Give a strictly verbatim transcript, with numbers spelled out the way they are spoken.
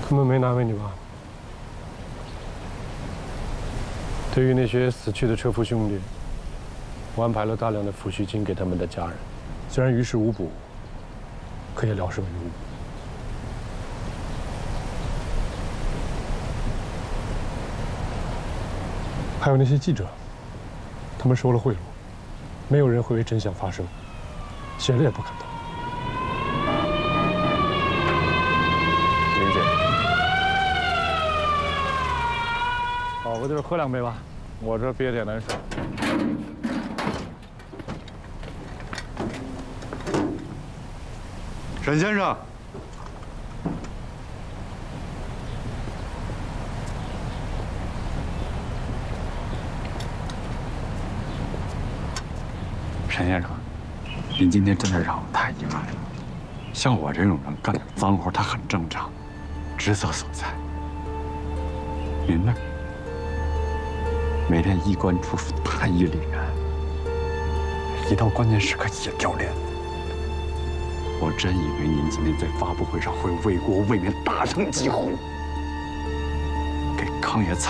他们没难为你吧？对于那些死去的车夫兄弟，我安排了大量的抚恤金给他们的家人，虽然于事无补，可也聊胜于无。还有那些记者，他们收了贿赂，没有人会为真相发声，写了也不敢当。 理解。 找个地儿喝两杯吧，我这憋得也难受。 沈先生， 沈先生，您今天真的让我太意外了。像我这种人干点脏活，他很正常，职责所在。您呢？每天衣冠楚楚，太医凛然，一到关键时刻也掉链子。我真以为您今天在发布会上会为国为民大声疾呼，给康爷擦